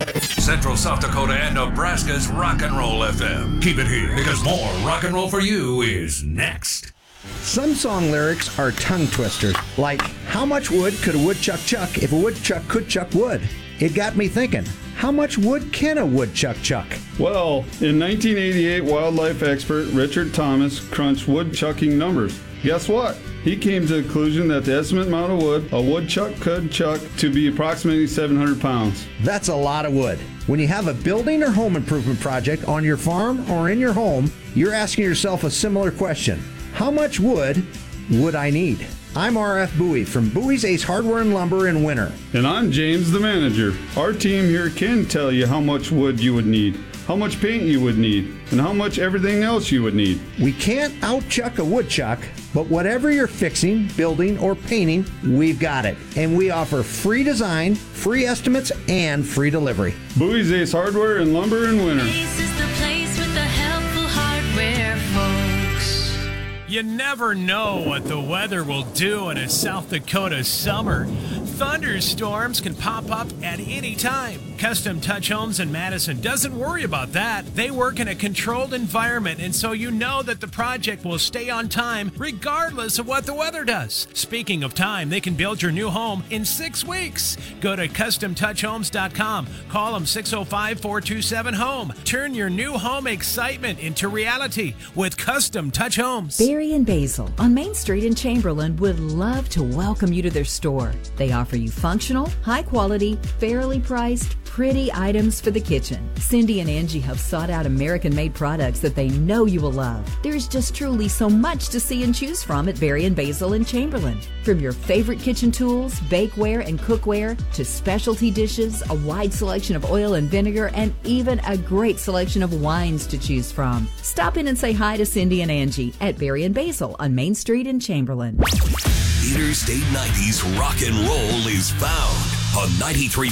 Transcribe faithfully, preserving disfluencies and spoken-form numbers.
Central South Dakota and Nebraska's Rock and Roll F M. Keep it here because more rock and roll for you is next. Some song lyrics are tongue twisters, like, how much wood could a woodchuck chuck if a woodchuck could chuck wood? It got me thinking, how much wood can a woodchuck chuck? Well, in nineteen eighty-eight, wildlife expert Richard Thomas crunched woodchucking numbers. Guess what? He came to the conclusion that the estimate amount of wood a woodchuck could chuck to be approximately seven hundred pounds. That's a lot of wood. When you have a building or home improvement project on your farm or in your home, you're asking yourself a similar question. How much wood would I need? I'm R F Bowie from Bowie's Ace Hardware and Lumber in Winter. And I'm James, the manager. Our team here can tell you how much wood you would need, how much paint you would need, and how much everything else you would need. We can't out-chuck a woodchuck, but whatever you're fixing, building, or painting, we've got it. And we offer free design, free estimates, and free delivery. Bowie's Ace Hardware and Lumber in Winter. Ace is the place with the helpful hardware, folks. You never know what the weather will do in a South Dakota summer. Thunderstorms can pop up at any time. Custom Touch Homes in Madison doesn't worry about that. They work in a controlled environment, and so you know that the project will stay on time regardless of what the weather does. Speaking of time, they can build your new home in six weeks. Go to custom touch homes dot com. Call them six oh five, four two seven, home. Turn your new home excitement into reality with Custom Touch Homes. Barry and Basil on Main Street in Chamberlain would love to welcome you to their store. They offer you functional, high quality, fairly priced, pretty items for the kitchen. Cindy and Angie have sought out American-made products that they know you will love. There's just truly so much to see and choose from at Barry and Basil in Chamberlain. From your favorite kitchen tools, bakeware and cookware, to specialty dishes, a wide selection of oil and vinegar, and even a great selection of wines to choose from. Stop in and say hi to Cindy and Angie at Barry and Basil on Main Street in Chamberlain. Interstate nineties rock and roll is found on ninety-three